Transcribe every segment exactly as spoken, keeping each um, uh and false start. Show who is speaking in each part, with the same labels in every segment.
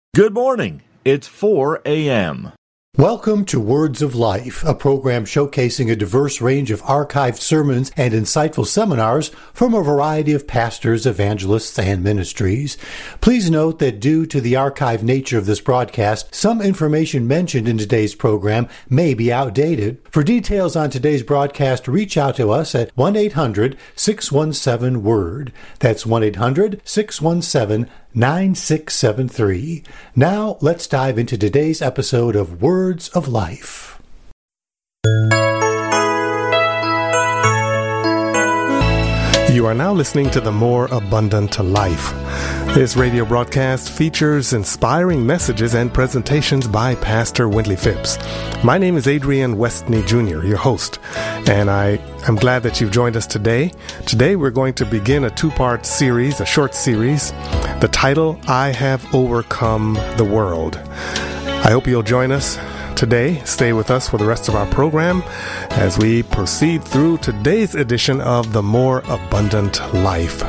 Speaker 1: Good morning. It's four a.m.
Speaker 2: Welcome to Words of Life, a program showcasing a diverse range of archived sermons and insightful seminars from a variety of pastors, evangelists, and ministries. Please note that due to the archived nature of this broadcast, some information mentioned in today's program may be outdated. For details on today's broadcast, reach out to us at one eight hundred six one seven word. That's one eight hundred six one seven nine six seven three. Now, let's dive into today's episode of Words of Life.
Speaker 3: You are now listening to The More Abundant Life. This radio broadcast features inspiring messages and presentations by Pastor Wintley Phipps. My name is Adrian Westney Junior, your host, and I am glad that you've joined us today. Today we're going to begin a two-part series, a short series. The title, I Have Overcome the World. I hope you'll join us today. Stay with us for the rest of our program as we proceed through today's edition of The More Abundant Life.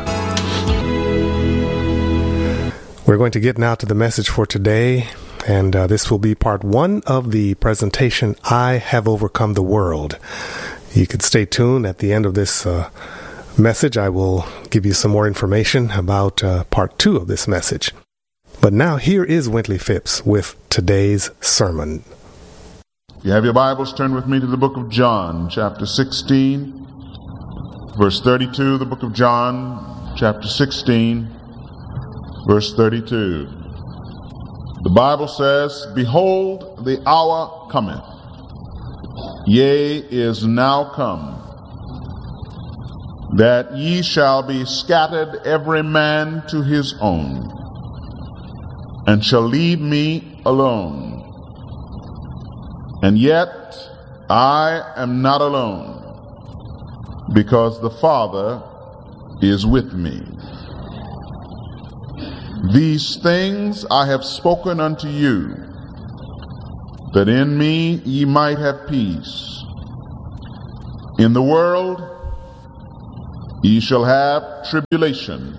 Speaker 3: We're going to get now to the message for today, and uh, this will be part one of the presentation, I Have Overcome the World. You could stay tuned. At the end of this uh, message, I will give you some more information about uh, part two of this message. But now here is Wintley Phipps with today's sermon.
Speaker 4: You have your Bibles, turn with me to the book of John, chapter sixteen, verse thirty-two, the book of John, chapter sixteen, verse thirty-two. The Bible says, Behold, the hour cometh, yea, is now come, that ye shall be scattered every man to his own, and shall leave me alone. And yet I am not alone, because the Father is with me. These things I have spoken unto you, that in me ye might have peace. In the world ye shall have tribulation,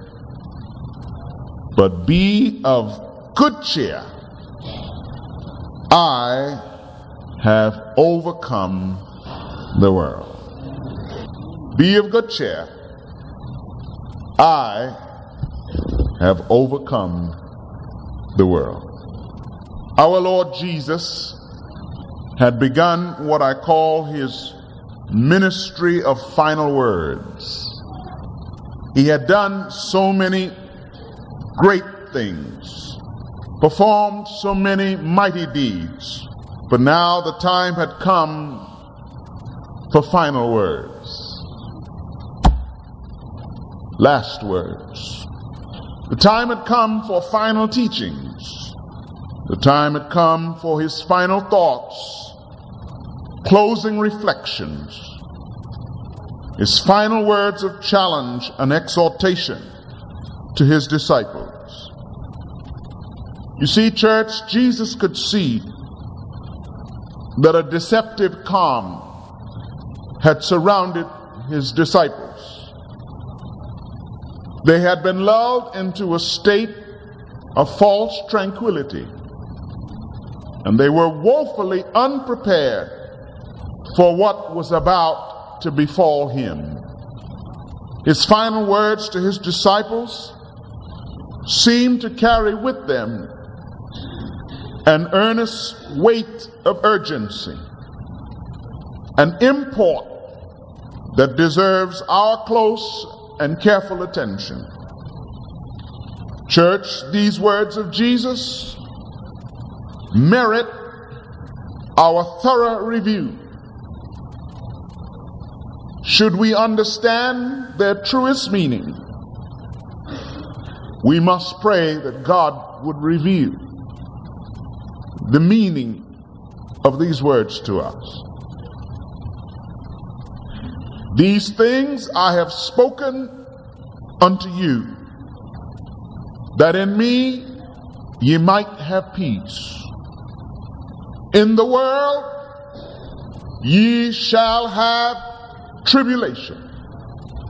Speaker 4: but be of good cheer. I have overcome the world. Be of good cheer. I have overcome the world. Our Lord Jesus had begun what I call his ministry of final words. He had done so many great things, performed so many mighty deeds, but now the time had come for final words, last words. The time had come for final teachings. The time had come for his final thoughts, closing reflections, his final words of challenge and exhortation to his disciples. You see, church, Jesus could see that a deceptive calm had surrounded his disciples. They had been lulled into a state of false tranquility, and they were woefully unprepared for what was about to befall him. His final words to his disciples seemed to carry with them an earnest weight of urgency, an import that deserves our close and careful attention. Church, these words of Jesus merit our thorough review. Should we understand their truest meaning, we must pray that God would reveal the meaning of these words to us. These things I have spoken unto you, that in me ye might have peace. In the world ye shall have tribulation,